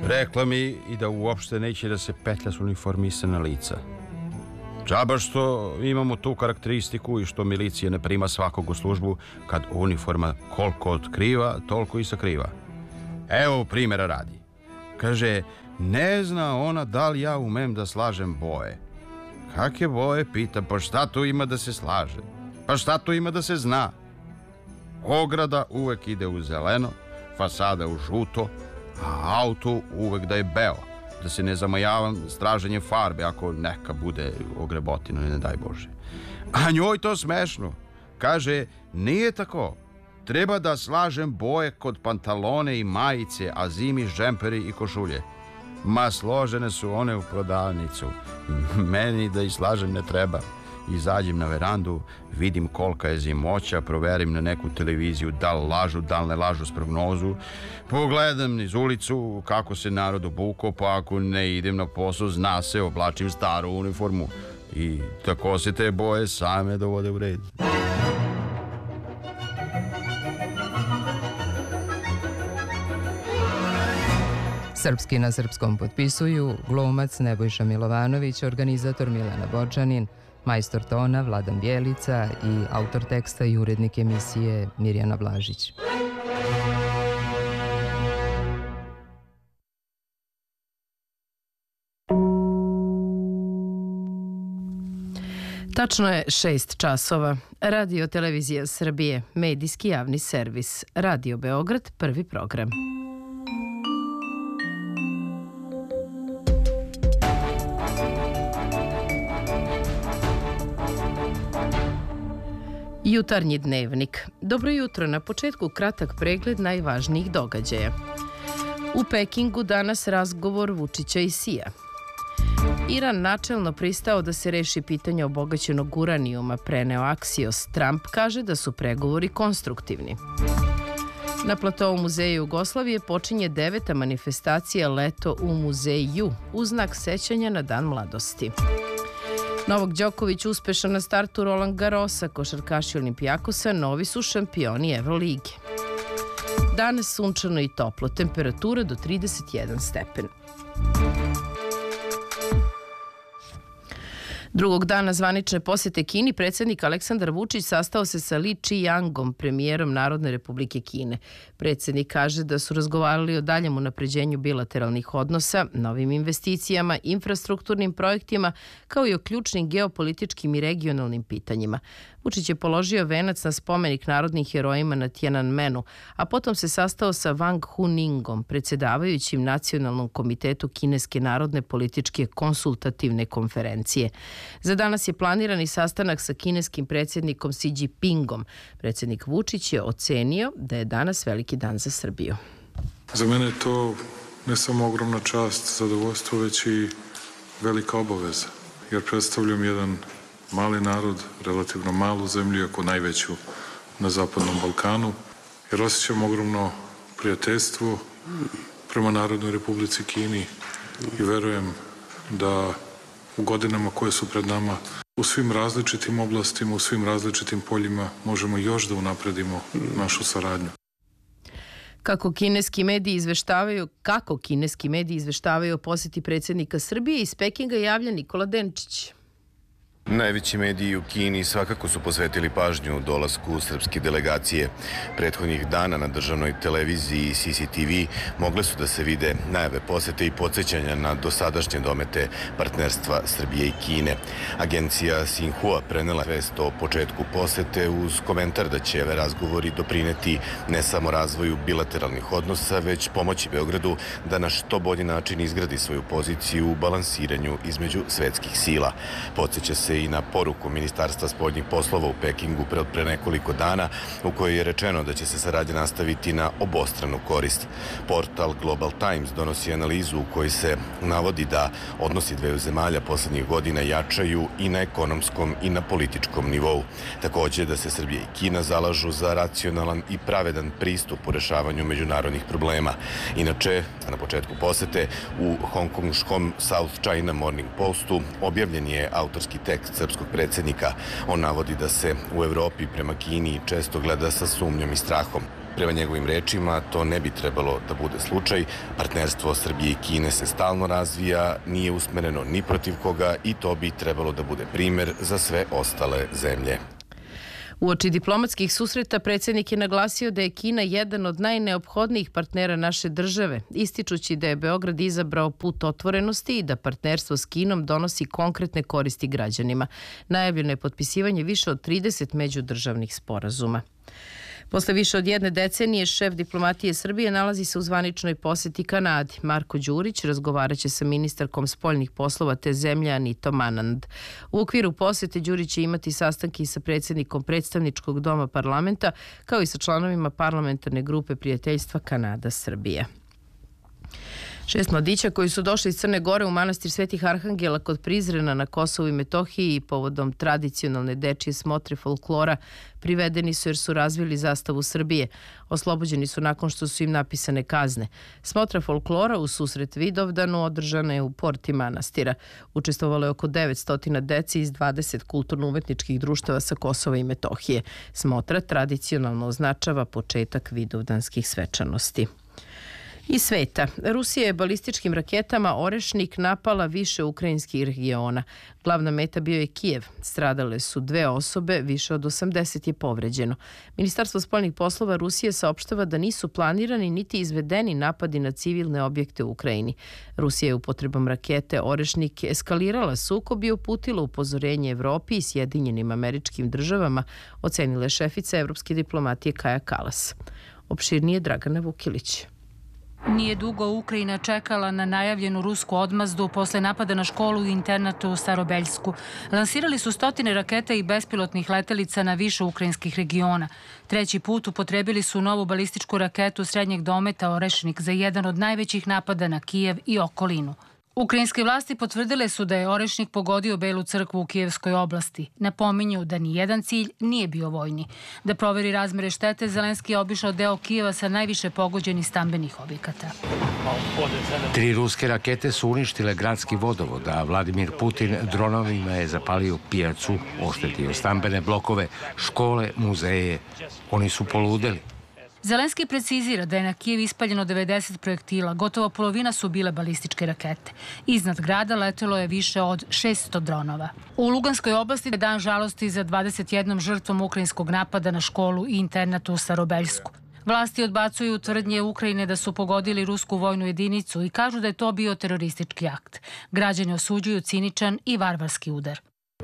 Rekla mi i da uopšte neće da se petlja s uniformisana lica. Džaba što imamo tu karakteristiku i što milicija ne prima svakog u službu kad uniforma koliko otkriva, toliko i sakriva. Evo primjera radi. Kaže, ne zna ona da li ja umem da slažem boje. Kakve boje? Pita, pa šta tu ima da se slaže? Pa šta tu ima da se zna? Ograda uvek ide u zeleno, fasada u žuto, a auto uvek da je beo, da se ne zamajavam straženjem farbe ako neka bude ogrebotino, ne daj Bože. A njoj to smešno. Kaže, nije tako. Treba da slažem boje kod pantalone i majice, a zimi džemperi i košulje. Ma složene su one u prodavnicu. Meni da ih slažem ne treba. Izađem na verandu, vidim kolika je zimoća, proverim na neku televiziju da li lažu, da li ne lažu s prognozu, pogledam niz ulicu kako se narod obukao, pa ako ne idem na posao, zna se, oblačim staru uniformu i tako se te boje same dovode u red. Srpski na srpskom potpisuju glumac Nebojša Milovanović, organizator Milena Bočanin, majstor tona Vladan Bjelica i autor teksta i urednik emisije Mirjana Blažić. Tačno je 6 časova. Radio Televizija Srbije, medijski javni servis. Radio Beograd, prvi program. Jutarnji dnevnik. Dobro jutro, na početku kratak pregled najvažnijih događaja. U Pekingu danas razgovor Vučića i Sija. Iran načelno pristao da se reši pitanje obogaćenog uranijuma, preneo Axios. Trump kaže da su pregovori konstruktivni. Na platovu Muzeja Jugoslavije počinje 9. manifestacija Leto u muzeju u znak sećanja na Dan mladosti. Novak Đoković uspešan na startu Roland Garrosa, košarkaši Olimpijakosa novi su šampioni Evrolige. Danas sunčano i toplo, temperatura do 31 stepen. Drugog dana zvanične posete Kini predsjednik Aleksandar Vučić sastao se sa Li Čijangom, premijerom Narodne republike Kine. Predsjednik kaže da su razgovarali o daljem unapređenju bilateralnih odnosa, novim investicijama, infrastrukturnim projektima, kao i o ključnim geopolitičkim i regionalnim pitanjima. Vučić je položio venac na spomenik narodnim herojima na Tiananmenu, a potom se sastao sa Wang Huningom, predsjedavajućim Nacionalnom komitetu Kineske narodne političke konsultativne konferencije. Za danas je planiran i sastanak sa kineskim predsjednikom Xi Jinpingom. Predsjednik Vučić je ocenio da je danas veliki dan za Srbiju. Za mene je to ne samo ogromna čast, zadovoljstvo, već i velika obaveza, jer predstavljam jedan mali narod, relativno malu zemlju, ako najveću na Zapadnom Balkanu, jer osjećam ogromno prijateljstvo prema Narodnoj Republici Kini i verujem da u godinama koje su pred nama u svim različitim oblastima, u svim različitim poljima možemo još da unapredimo našu saradnju. Kako kineski mediji izveštavaju o posjeti predsjednika Srbije, iz Pekinga javlja Nikola Denčić. Najveći mediji u Kini svakako su posvetili pažnju dolasku srpske delegacije. Prethodnih dana na državnoj televiziji CCTV mogle su da se vide najave posete i podsjećanja na dosadašnje domete partnerstva Srbije i Kine. Agencija Xinhua prenela vest o početku posete uz komentar da će ove razgovori doprineti ne samo razvoju bilateralnih odnosa, već pomoći Beogradu da na što bolji način izgradi svoju poziciju u balansiranju između svetskih sila. Podsjeća se i na poruku Ministarstva spoljnih poslova u Pekingu pre nekoliko dana u kojoj je rečeno da će se saradnja nastaviti na obostranu korist. Portal Global Times donosi analizu u kojoj se navodi da odnosi dveju zemalja poslednjih godina jačaju i na ekonomskom i na političkom nivou. Takođe da se Srbija i Kina zalažu za racionalan i pravedan pristup u rešavanju međunarodnih problema. Inače, na početku posete u hongkongskom South China Morning Postu objavljen je autorski tekst srpskog predsjednika. On navodi da se u Evropi prema Kini često gleda sa sumnjom i strahom. Prema njegovim rečima, to ne bi trebalo da bude slučaj. Partnerstvo Srbije i Kine se stalno razvija, nije usmereno ni protiv koga i to bi trebalo da bude primer za sve ostale zemlje. Uoči diplomatskih susreta predsjednik je naglasio da je Kina jedan od najneophodnijih partnera naše države, ističući da je Beograd izabrao put otvorenosti i da partnerstvo s Kinom donosi konkretne koristi građanima. Najavljeno je potpisivanje više od 30 međudržavnih sporazuma. Posle više od jedne decenije, šef diplomatije Srbije nalazi se u zvaničnoj poseti Kanadi. Marko Đurić razgovaraće sa ministarkom spoljnih poslova te zemlje Anitom Anand. U okviru posete Đurić će imati sastanke i sa predsjednikom predstavničkog doma parlamenta, kao i sa članovima parlamentarne grupe prijateljstva Kanada-Srbija. 6 mladića koji su došli iz Crne Gore u manastir Svetih Arhangela kod Prizrena na Kosovu i Metohiji i povodom tradicionalne dečije smotre folklora privedeni su jer su razvili zastavu Srbije. Oslobođeni su nakon što su im napisane kazne. Smotra folklora u susret Vidovdanu održana je u porti manastira. Učestvovalo je oko 900 deci iz 20 kulturno-umetničkih društava sa Kosova i Metohije. Smotra tradicionalno označava početak vidovdanskih svečanosti. Iz sveta. Rusija je balističkim raketama Orešnik napala više ukrajinskih regiona. Glavna meta bio je Kijev. Stradale su 2 osobe, više od 80 je povređeno. Ministarstvo spoljnih poslova Rusije saopštava da nisu planirani niti izvedeni napadi na civilne objekte u Ukrajini. Rusija je upotrebom rakete Orešnik eskalirala sukob i uputila upozorenje Evropi i Sjedinjenim Američkim Državama, ocenila je šefica evropske diplomatije Kaja Kalas. Opširnije Dragana Vukilić. Nije dugo Ukrajina čekala na najavljenu rusku odmazdu posle napada na školu i internat u Starobeljsku. Lansirali su stotine raketa i bespilotnih letelica na više ukrajinskih regiona. 3. put upotrebili su novu balističku raketu srednjeg dometa Orešnik za jedan od najvećih napada na Kijev i okolinu. Ukrajinske vlasti potvrdile su da je Orešnik pogodio Belu crkvu u Kijevskoj oblasti. Napominju da ni jedan cilj nije bio vojni. Da proveri razmere štete, Zelenski je obišao deo Kijeva sa najviše pogođenih stambenih objekata. 3 ruske rakete su uništile gradski vodovod, a Vladimir Putin dronovima je zapalio pijacu, oštetio stambene blokove, škole, muzeje. Oni su poludeli. Zelenski precizira da je na Kijev ispaljeno 90 projektila, gotovo polovina su bile balističke rakete. Iznad grada letelo je više od 600 dronova. U Luganskoj oblasti je dan žalosti za 21 žrtvom ukrajinskog napada na školu i internat u Starobeljsku. Vlasti odbacuju tvrdnje Ukrajine da su pogodili rusku vojnu jedinicu i kažu da je to bio teroristički akt. Građani osuđuju ciničan i varvarski udar.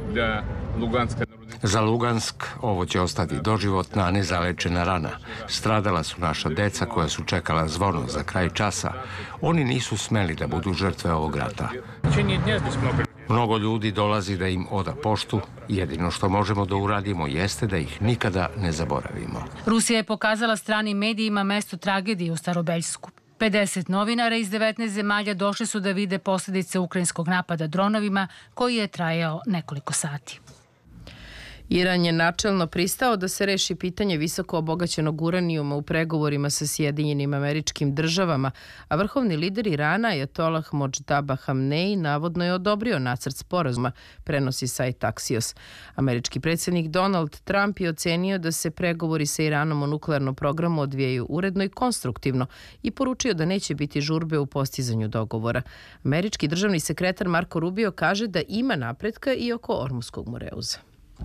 Za Lugansk ovo će ostati doživotna, nezalečena rana. Stradala su naša deca koja su čekala zvono za kraj časa. Oni nisu smeli da budu žrtve ovog rata. Mnogo ljudi dolazi da im oda poštu. Jedino što možemo da uradimo jeste da ih nikada ne zaboravimo. Rusija je pokazala stranim medijima mesto tragedije u Starobeljsku. 50 novinara iz 19 zemalja došli su da vide posljedice ukrajinskog napada dronovima koji je trajao nekoliko sati. Iran je načelno pristao da se reši pitanje visoko obogaćenog uranijuma u pregovorima sa Sjedinjenim Američkim Državama, a vrhovni lider Irana, Ajatolah Modždaba Hamnej, navodno je odobrio nacrt sporazuma, prenosi sajt Axios. Američki predsjednik Donald Trump je ocenio da se pregovori sa Iranom o nuklearnom programu odvijaju uredno i konstruktivno i poručio da neće biti žurbe u postizanju dogovora. Američki državni sekretar Marko Rubio kaže da ima napretka i oko Ormuskog Moreuza.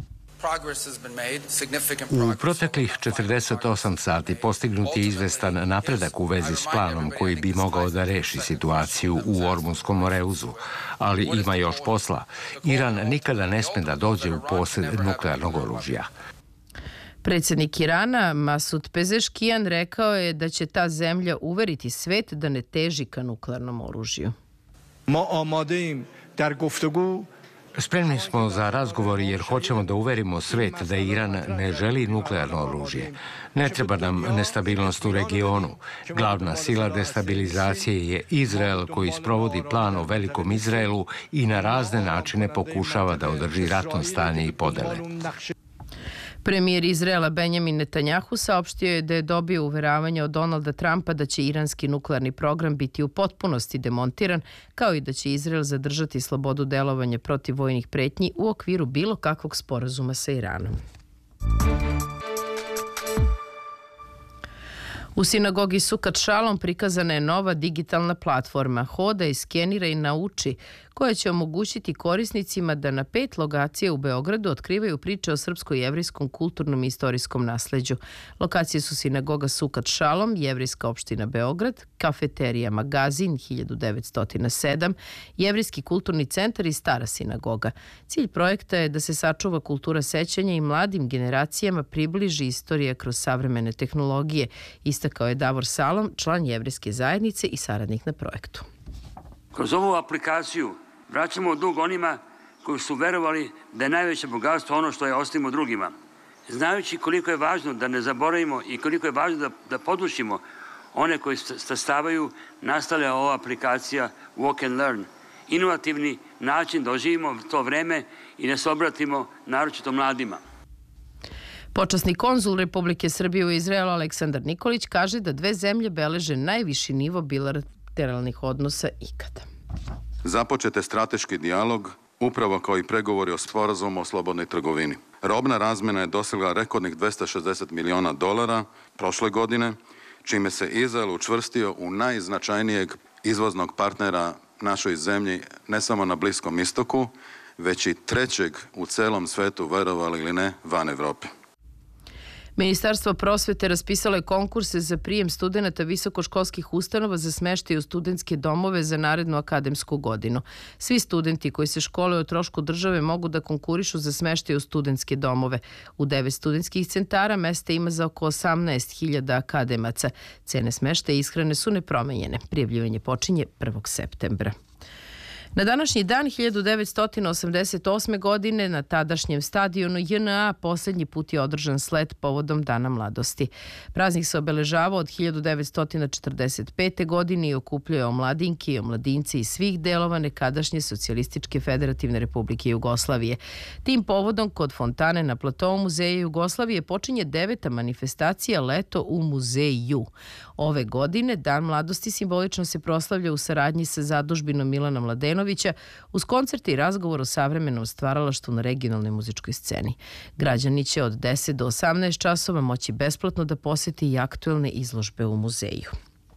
U proteklih 48 sati postignut je izvestan napredak u vezi s planom koji bi mogao da reši situaciju u Ormunskom Moreuzu, ali ima još posla. Iran nikada ne sme da dođe u posjed nuklearnog oružja. Predsjednik Irana Masud Pezeškijan rekao je da će ta zemlja uveriti svet da ne teži ka nuklearnom oružju. Spremni smo za razgovor jer hoćemo da uverimo svet da Iran ne želi nuklearno oružje. Ne treba nam nestabilnost u regionu. Glavna sila destabilizacije je Izrael koji sprovodi plan o velikom Izraelu i na razne načine pokušava da održi ratno stanje i podele. Premijer Izraela Benjamin Netanjahu saopštio je da je dobio uveravanje od Donalda Trumpa da će iranski nuklearni program biti u potpunosti demontiran, kao i da će Izrael zadržati slobodu delovanja protiv vojnih pretnji u okviru bilo kakvog sporazuma sa Iranom. U sinagogi Sukat Šalom prikazana je nova digitalna platforma Hodaj, skeniraj i nauči, koja će omogućiti korisnicima da na 5 lokacija u Beogradu otkrivaju priče o srpsko-jevrijskom kulturnom i istorijskom nasleđu. Lokacije su sinagoga Sukat Šalom, Jevrijska opština Beograd, kafeterija Magazin 1907, Jevrijski kulturni centar i Stara sinagoga. Cilj projekta je da se sačuva kultura sećanja i mladim generacijama približi istorija kroz savremene tehnologije, istakao je Davor Salom, član Jevrijske zajednice i saradnik na projektu. Kroz ovu aplikaciju vraćamo dug onima koji su verovali da je najveće bogatstvo ono što je ostavimo drugima. Znajući koliko je važno da ne zaboravimo i koliko je važno da podučimo one koji stasavaju, nastala je ova aplikacija Walk and Learn. Inovativni način da oživimo to vreme i da se obratimo naročito mladima. Počasni konzul Republike Srbije u Izraelu Aleksandar Nikolić kaže da dve zemlje beleže najviši nivo bilateralnih odnosa ikada. Započet je strateški dijalog, upravo kao i pregovori o sporazumu o slobodnoj trgovini. Robna razmjena je dosegla rekordnih $260 miliona prošle godine, čime se Izrael učvrstio u najznačajnijeg izvoznog partnera našoj zemlji, ne samo na Bliskom istoku, već i trećeg u celom svetu, verovali ili ne, van Evrope. Ministarstvo prosvete raspisalo je konkurse za prijem studenata visokoškolskih ustanova za smeštaj u studentske domove za narednu akademsku godinu. Svi studenti koji se školuju o trošku države mogu da konkurišu za smeštaj u studentske domove. U 9 studentskih centara mesta ima za oko 18.000 akademaca. Cene smeštaja i ishrane su nepromenjene. Prijavljivanje počinje 1. septembra. Na današnji dan 1988. godine na tadašnjem stadionu JNA poslednji put je održan slet povodom Dana mladosti. Praznik se obeležavao od 1945. godine i okupljuje omladinke i omladinci iz svih delova nekadašnje Socijalističke federativne republike Jugoslavije. Tim povodom kod fontane na platovu Muzeja Jugoslavije počinje 9. manifestacija Leto u muzeju. Ove godine Dan mladosti simbolično se proslavlja u saradnji sa zadužbinom Milana Mladenovića uz koncerte i razgovor o savremenom stvaralaštvu na regionalnoj muzičkoj sceni. Građani će od 10 do 18 časova moći besplatno da poseti i aktuelne izložbe u muzeju.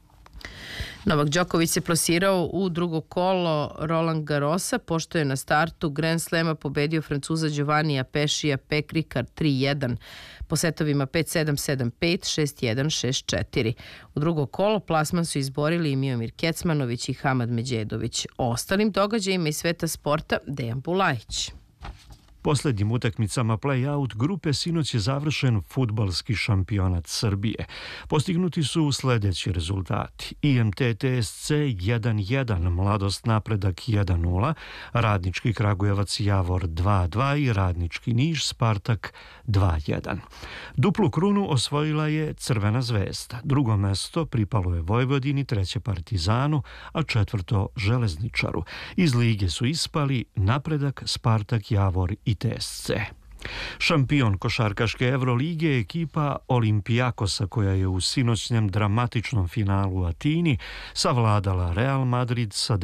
Novak Đoković se plasirao u drugo kolo Roland Garrosa, pošto je na startu Grand Slema pobedio Francuza Giovannija Pešija Pekrikar 3-1 po setovima 5-7, 7-5, 6-1, 6-4. U drugo kolo plasman su izborili i Miomir Kecmanović i Hamad Međedović. O ostalim događajima iz sveta sporta Dejan Bulajić. Posljednjim utakmicama play-out grupe sinoć je završen fudbalski šampionat Srbije. Postignuti su sljedeći rezultati: IMT TSC 1-1, Mladost Napredak 1-0, Radnički Kragujevac Javor 2-2 i Radnički Niš Spartak 2-1. Duplu krunu osvojila je Crvena zvezda. Drugo mesto pripalo je Vojvodini, treće Partizanu, a četvrto Železničaru. Iz lige su ispali Napredak, Spartak, Javor i TSC. Šampion košarkaške Evrolige je ekipa Olimpijakosa, koja je u sinoćnjem dramatičnom finalu u Atini savladala Real Madrid sa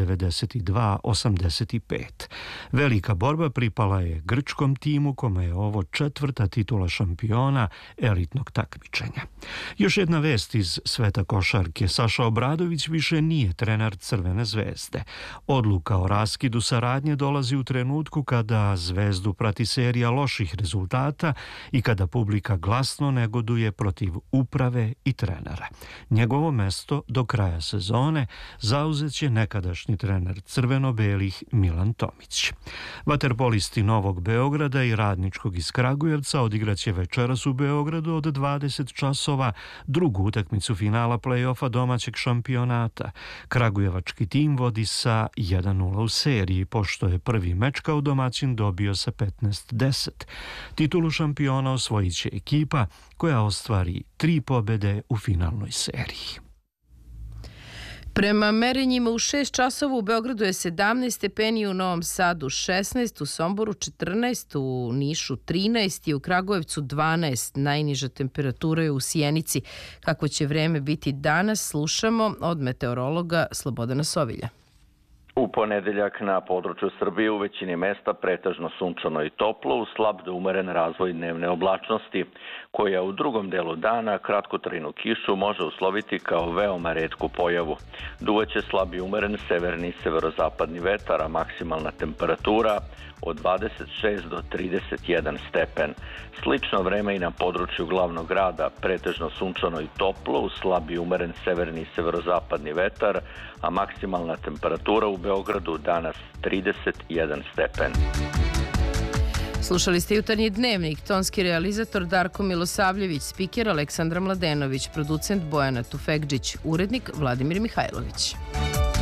92-85. Velika borba pripala je grčkom timu, kome je ovo četvrta titula šampiona elitnog takmičenja. Još jedna vest iz sveta košarke: Saša Obradović više nije trener Crvene zvezde. Odluka o raskidu saradnje dolazi u trenutku kada Zvezdu prati serija loših rezultata i kada publika glasno negoduje protiv uprave i trenera. Njegovo mesto do kraja sezone zauzet će nekadašnji trener crveno-belih Milan Tomić. Vaterpolisti Novog Beograda i Radničkog iz Kragujevca odigraće večeras u Beogradu od 20 časova drugu utakmicu finala play-offa domaćeg šampionata. Kragujevački tim vodi sa 1-0 u seriji, pošto je prvi meč kao domaćin dobio sa 15-10. Titulu šampiona osvojit će ekipa koja ostvari 3 pobjede u finalnoj seriji. Prema merenjima u 6 časova u Beogradu je 17 stepeni, u Novom Sadu 16, u Somboru 14, u Nišu 13 i u Kragujevcu 12. Najniža temperatura je u Sjenici. Kako će vreme biti danas, slušamo od meteorologa Slobodana Sovilja. U ponedeljak na području Srbije u većini mesta pretežno sunčano i toplo uz slab do umeren razvoj dnevne oblačnosti, koja u drugom delu dana kratkotrajnu kišu može usloviti kao veoma retku pojavu. Duvaće slab i umeren severni i severozapadni vetar, a maksimalna temperatura od 26 do 31 stepen. Slično vreme i na području glavnog grada, pretežno sunčano i toplo uz slab i umeren severni i severozapadni vetar, a maksimalna temperatura u Beogradu danas 31 stepen. Slušali ste Jutarnji dnevnik, tonski realizator Darko Milosavljević, spiker Aleksandra Mladenović, producent Bojana Tufekđić, urednik Vladimir Mihajlović.